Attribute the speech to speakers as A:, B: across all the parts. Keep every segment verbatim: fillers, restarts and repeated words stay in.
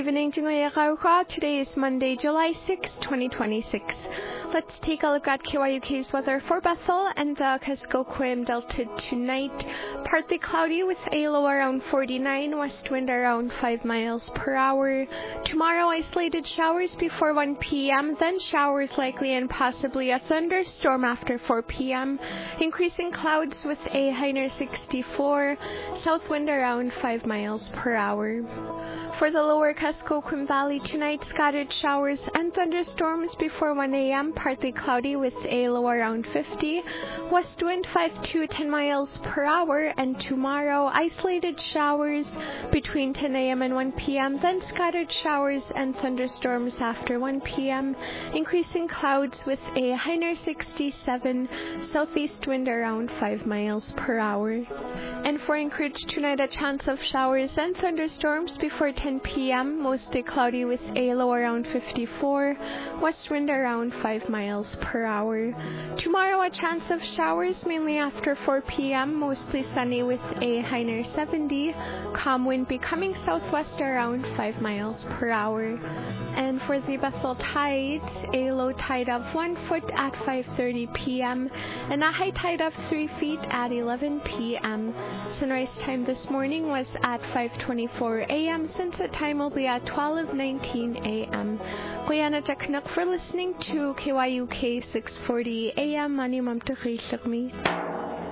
A: Evening, Jingoya. Today is Monday, July sixth, twenty twenty-six. Let's take a look at K Y U K's weather for Bethel and the Kuskokwim Delta tonight. Partly cloudy with a low around forty-nine, west wind around five miles per hour. Tomorrow, isolated showers before one p.m., then showers likely and possibly a thunderstorm after four p.m. Increasing clouds with a high near sixty-four, south wind around five miles per hour. For the lower Kuskokwim Valley tonight, scattered showers and thunderstorms before one a.m., partly cloudy with a low around fifty, west wind five to ten miles per hour, and tomorrow, isolated showers between ten a.m. and one p.m., then scattered showers and thunderstorms after one p.m., increasing clouds with a high near sixty-seven, southeast wind around five miles per hour. And for Anchorage tonight, a chance of showers and thunderstorms before ten p.m., mostly cloudy with a low around fifty-four, west wind around five miles per hour. Tomorrow, a chance of showers mainly after four p.m., mostly sunny with a high near seventy, calm wind becoming southwest around five miles per hour. And for the Bethel tides, a low tide of one foot at five thirty p.m. and a high tide of three feet at eleven p.m. Sunrise time this morning was at five twenty-four a.m. Sunset time will be at twelve nineteen a.m. Guyana Jaknuk for listening to K Y U K six forty a.m. Mani Mamtakhi.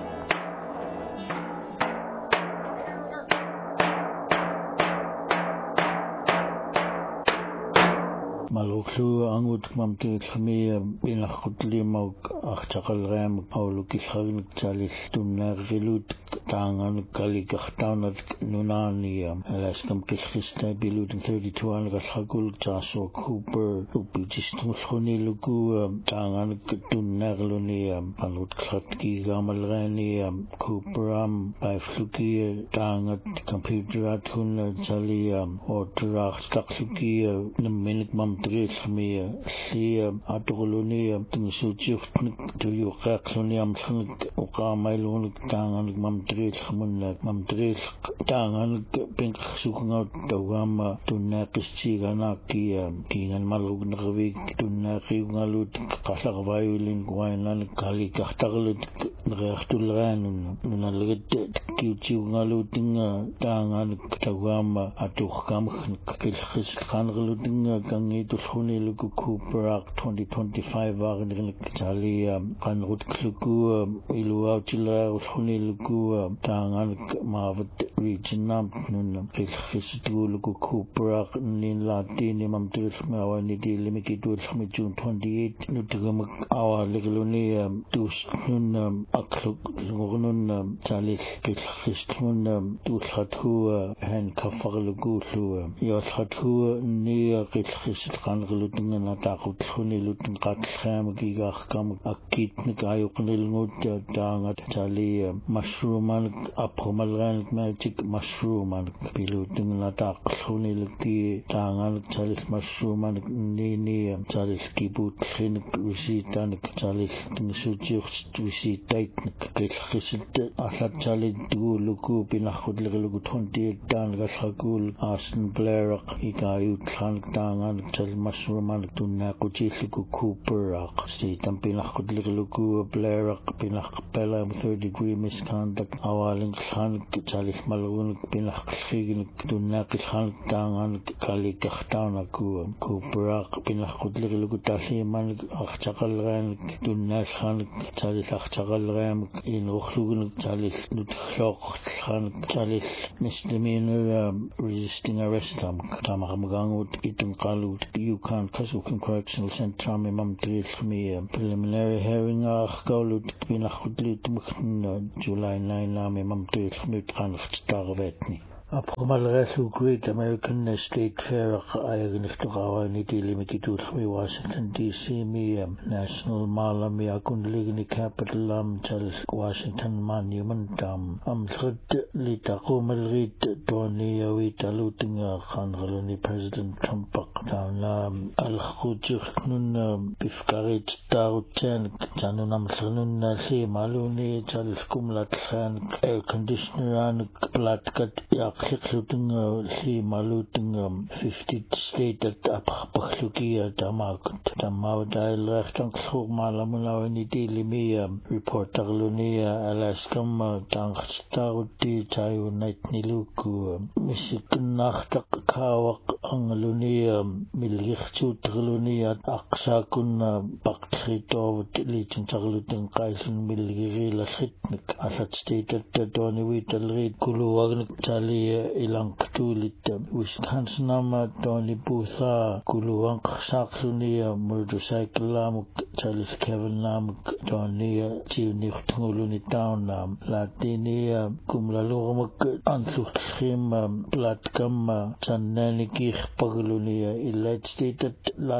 B: Maluklu angut mamke khmi binakhtli mauk akhchaqal ram pauluki khagn chalis tunnar gelut tangan kali khtawnat nunani alaskam kiskhista bilut thirty-two an khagul chaso cooper upijistum khoni lugu tangan tunnar luni palut khatki gamal rani cooper am baifluki tangat computer atun chali otrach taksuki nminik mam Trismi, see Atoluni, Tinsuchi, to you, Kaxonium, Okamailun, Tangan, Mamtris, Mamtris, Tangan, Pink Sukan out the Wama, to Nakis Chiganaki, King and Malugnavi, to Naki Galut, Kasak violin, Guainan, Kali Katalut, Rechtulan, Nalit, Kichu Galuting, Tangan, Tawama, Atukam, Kis Kangaluting, Gangi. Tushuni lugu Cooper twenty twenty-five waren in Italy kan rut klugu ilu autila tushuni lugu tangan mavat region nun fisitu lugu Cooper nin Latin mam tus mawani di limiki tu June twenty-eighth nutugam awa legluni tus nun akluk nun chalis kiskhun tu khatu han kafar lugu lu yo khatu ni kiskh kan geluting na takot khuni luting katkham gigach kam akit ni kayok nilngot dangat chali mushroom an apomalran magic mushroom an piluting na takot khuni luti dangan chalis mushroom an ni ni chalis kibut khin risitan chalis suji risitait kiskhisit asat chali du luku pinakhud lugu twenty dan gasagul asin blair ikayut khan dangan mushroom to Nakuchiluku Cooper, state and Pinakudliluku, Blair, Pinakpella, third degree misconduct, Awaling Han, Chalis Malun, Pinakshig, to Nakis Han, Tangan, Kali Kahtanaku, Cooper, Pinakudliluku Tasiman, Achchakalran, to Nash Han, Chalis Achchakalram, in Rochlugun, Chalis Nutlok, Han, Chalis, misdemeanor, resisting arrest, Tamamagangut, Itum Kalut. Yukon Kuskokwim Correctional Center Mam Trismi preliminary hearing ach Gaulut Binachudlit July ninth Mam Trismi Tranft Tarvetni. Apromal Resu Great American State Fair Ayagniftogawa Niti Limited Washington D C Mi National Malami Akunligni Capital Am Charles Washington Monument Am Am Thud Litakumal Rit Tony Awita Lutinga Khangaluni President Trump Down Al Khujik Nun Bifkarit Tauchen Janunam Sanuna Si Maluni Charles Kumlat San Air Conditioner and Platkat Yak Clickluting li maluting fifty state at apakluki tamakut tamaw dahil rechtang khur malamulaw ni dilimi reporter lunia alaskam tang staruti tayo night niluku misikun nachtak kawak ang lunia milgichut lunia aksa kun baktrito lichang tagluting kaisun milgiri lasitnik asat state at doni wital rid kuluwag tali ilang tulit Wisconsin nama doni busa kuluwang saksunia motorcycle lamuk Charles Kevin lamuk doni tiunik tunguluni town nam latinia kumlalu mak ansuk schim plat kam chanani kih paglunia ilait state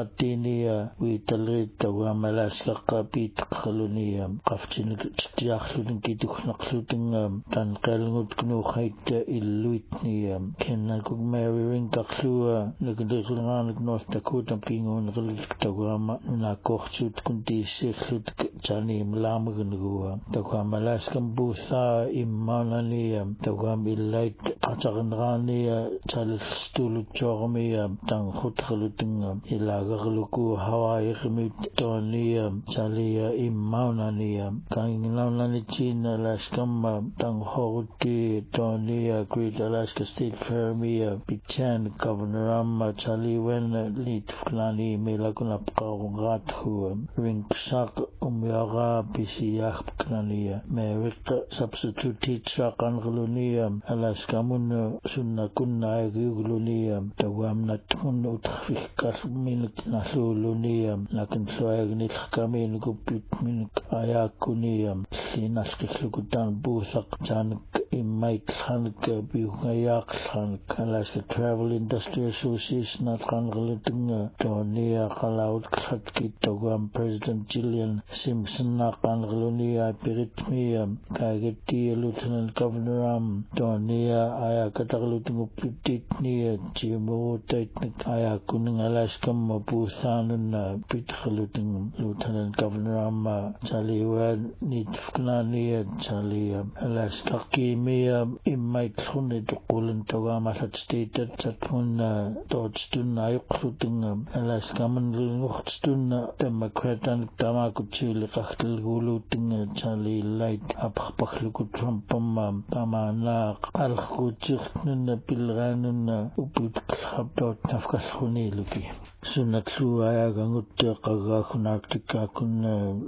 B: latinia witalrit tawamalas kapit kalunia kafchin tiakhlutin kituk nakhlutin tan kalngut knu khait iluit ni kenna kug Mary ring takhua nagdeglangan North Dakota pingon gelik tawama na kochut kunti sikhlut chani mlam gnua tawama las kambusa imanani tawam ilait qachagngani Charles Stulu chormi tang khut khlutin ilagagluku hawaii khmit toni chali imanani kanginani china las kam tang horuti toni Great Alaska State Fair Pichan Governor Amma Charlie Wen Lit Flani Melakuna Pkaungat Hu Ring Sak Umyaga Pisiyak Knania Merik Substitute Teacher Kangalunia Alaska Mun Sunakuna Gulunia Tawam Natun Utfik Kasmin Nasulunia Nakan Swagnik Kamin Gupit Min Ayakunia Sinaskikutan Busak Janik Mike Hanek Bihayak Hanek Alaska Travel Industry Association at Kangaluting Tonia Kalaut Khatkit Togam President Gillian Simpson Kangalunia Piritmi Kageti Lieutenant Governor Am Tonia Ayakataluting Pititni Jimo Technic Ayakuning Alaska Mabusanun Pithaluting Lieutenant Governor Am Charlie Wan Nitfnani Charlie Alaska Mia imait khune to kulen tawama sat state tatun dodstun ayukluting Alaska man ngchtun Democratan tamakuchil qachtel guluting Charlie light apakhlukut Trumpam tamana alkhuchikhn pilganun uput khabdot nafkas khune luki sunatlu ayagangut qagakhunaktika kun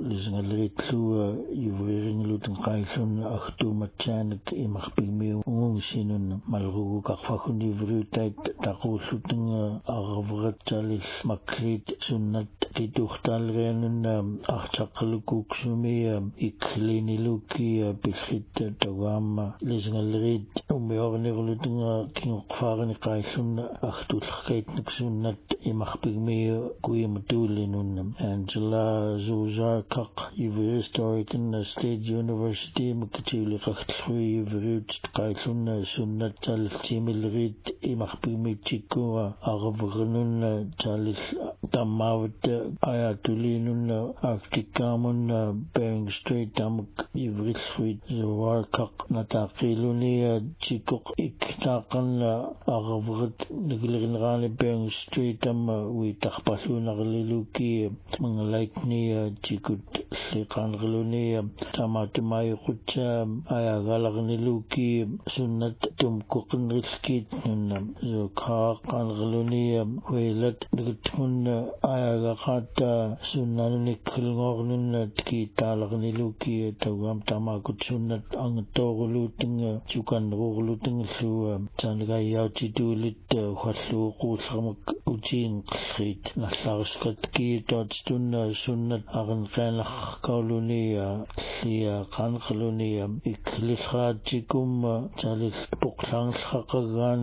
B: lisngalritlu yuvering luting qaisun akhtu machan imakhpilmi ungsinun malgu kakfakhuni vrutait taqusutung agavrat chalis makrit sunnat kitukhtalrenun achaqlukuksumi ikliniluki bishit tawam lisngalrit umyornirlutung kingqfarni qaisun akhtullkhait niksunnat imakhpilmi kuyimtulinun Angela Zuzarkaq Historical State University mkchili qakhtlui vrut qailun sunnat tal timilrit imakhpimichiko agavgnun tal tamawt ayatulinun aktikamun Bering Strait amk ivritsuit Zwarkaq nataqiluni chikok iktaqan agavgat niglirngani Bering Strait am witaqpasun agliluki manglaikni chikut liqangluni tamatumay qutcha ayagalagniluki sunnat tumkuqn riskit nun zukha qangluni welat nigtun ayagaqata sunnanni khilngornun tkitalagniluki tawam tamakut sunnat ang togluting chukan rogluting lu tanigayawchitulit khallu qulxamak uchin khit nahlarskat ki totstun sunnat agan qanakh kaulunia lia qanqlunia iklikhajikum chalis puqlang khaqagan